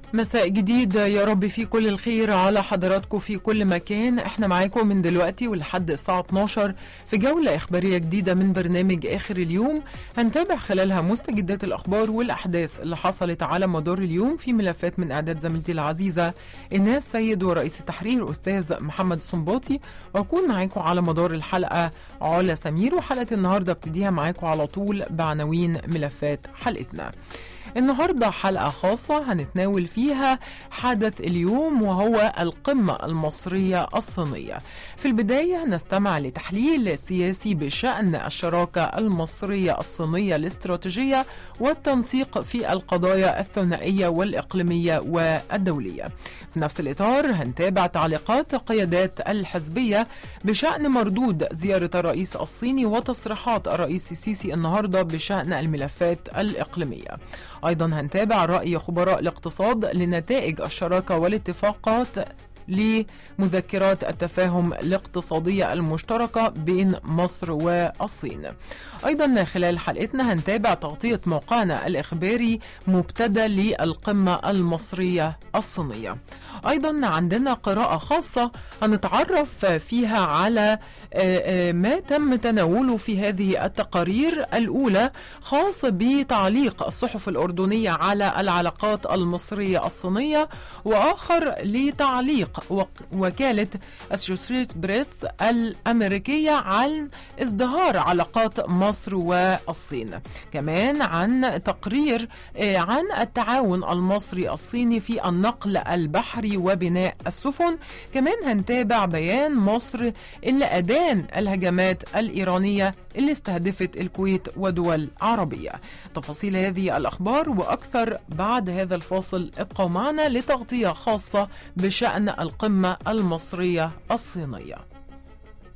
مساء جديد يا رب في كل الخير على حضراتكم في كل مكان. احنا معاكم من دلوقتي ولحد الساعة 12 في جولة إخبارية جديدة من برنامج آخر اليوم، هنتابع خلالها مستجدات الأخبار والأحداث اللي حصلت على مدار اليوم في ملفات من إعداد زميلتي العزيزة الناس سيد ورئيس التحرير أستاذ محمد الصنباطي، وأكون معاكم على مدار الحلقة علا سمير. وحلقة النهاردة ابتديها معاكم على طول بعناوين ملفات حلقتنا. النهاردة حلقة خاصة هنتناول فيها حدث اليوم وهو القمة المصرية الصينية. في البداية نستمع لتحليل سياسي بشأن الشراكة المصرية الصينية الاستراتيجية والتنسيق في القضايا الثنائية والإقليمية والدولية. في نفس الإطار هنتابع تعليقات قيادات الحزبية بشأن مردود زيارة الرئيس الصيني وتصريحات الرئيس السيسي النهاردة بشأن الملفات الإقليمية. أيضا هنتابع رأي خبراء الاقتصاد لنتائج الشراكة والاتفاقات لمذكرات التفاهم الاقتصادية المشتركة بين مصر والصين. أيضا خلال حلقتنا هنتابع تغطية موقعنا الإخباري مبتدأ للقمة المصرية الصينية. أيضا عندنا قراءة خاصة هنتعرف فيها على ما تم تناوله في هذه التقارير. الأولى خاص بتعليق الصحف الأردنية على العلاقات المصرية الصينية، وآخر لتعليق وكالة أسوشيتد بريس الأمريكية عن ازدهار علاقات مصر والصين. كمان عن تقرير عن التعاون المصري الصيني في النقل البحري وبناء السفن. كمان هنتابع بيان مصر اللي أدان الهجمات الإيرانية اللي استهدفت الكويت ودول عربية. تفاصيل هذه الأخبار وأكثر بعد هذا الفاصل. ابقوا معنا لتغطية خاصة بشأن القمة المصرية الصينية.